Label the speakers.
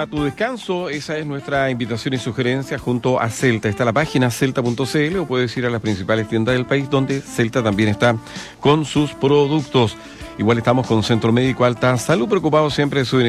Speaker 1: para tu descanso. Esa es nuestra invitación y sugerencia junto a Celta. Está la página celta.cl o puedes ir a las principales tiendas del país donde Celta también está con sus productos. Igual estamos con Centro Médico Alta Salud, preocupados siempre de su